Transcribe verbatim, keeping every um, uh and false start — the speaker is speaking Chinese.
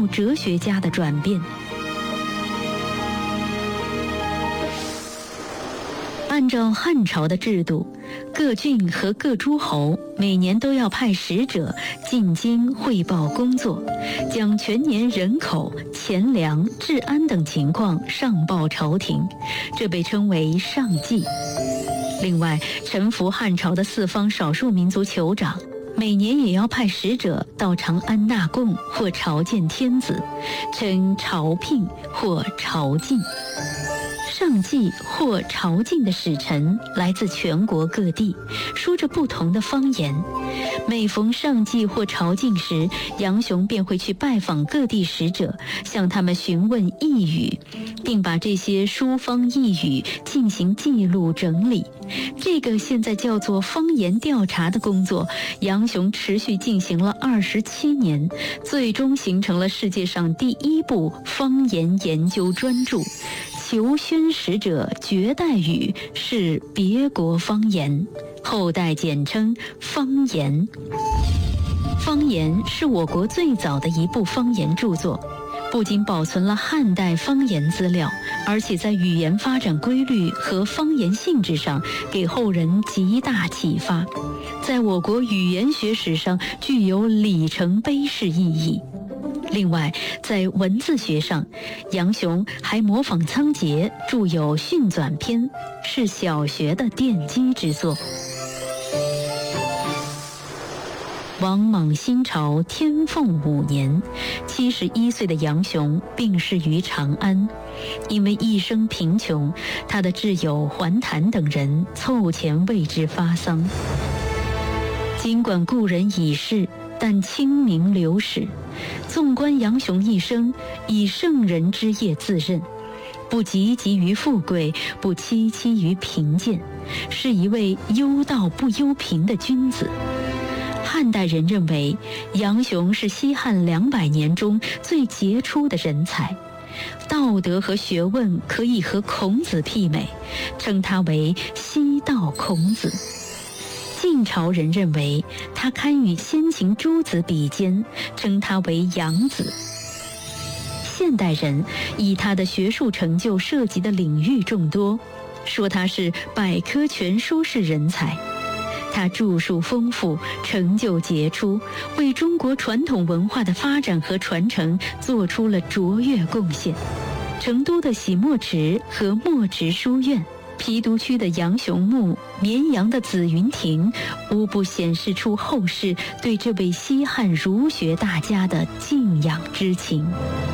哲学家的转变。按照汉朝的制度，各郡和各诸侯每年都要派使者进京汇报工作，将全年人口、钱粮、治安等情况上报朝廷，这被称为上计。另外，臣服汉朝的四方少数民族酋长每年也要派使者到长安纳贡或朝见天子，称朝聘或朝觐。上计或朝觐的使臣来自全国各地，说着不同的方言。每逢上计或朝觐时，杨雄便会去拜访各地使者，向他们询问异语，并把这些书方异语进行记录整理。这个现在叫做方言调查的工作，杨雄持续进行了二十七年，最终形成了世界上第一部方言研究专著。求宣使者绝代语是别国方言，后代简称方言。方言是我国最早的一部方言著作，不仅保存了汉代方言资料，而且在语言发展规律和方言性质上给后人极大启发，在我国语言学史上具有里程碑式意义。另外，在文字学上，杨雄还模仿仓颉著有《训纂篇》，是小学的奠基之作。王莽新朝天凤五年，七十一岁的杨雄病逝于长安。因为一生贫穷，他的挚友桓谭等人凑钱为之发丧。尽管故人已逝，但清明流史。纵观杨雄一生，以圣人之业自任，不汲汲于富贵，不戚戚于贫贱，是一位忧道不忧贫的君子。汉代人认为杨雄是西汉两百年中最杰出的人才，道德和学问可以和孔子媲美，称他为西道孔子。晋朝人认为他堪与先秦诸子比肩，称他为杨子。现代人以他的学术成就涉及的领域众多，说他是百科全书式人才。他著述丰富，成就杰出，为中国传统文化的发展和传承做出了卓越贡献。成都的洗墨池和墨池书院，郫都区的杨雄墓，绵阳的紫云亭，无不显示出后世对这位西汉儒学大家的敬仰之情。